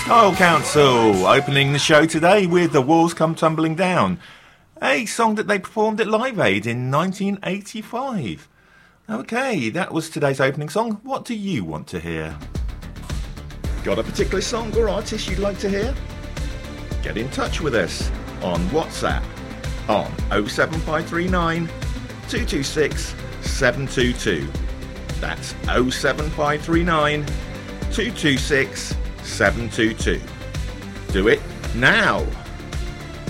Style Council opening the show today with The Walls Come Tumbling Down, a song that they performed at Live Aid in 1985. Okay, that was today's opening song. What do you want to hear? Got a particular song or artist you'd like to hear? Get in touch with us on WhatsApp on 07539 226 722. That's 07539 226 722. Do it now.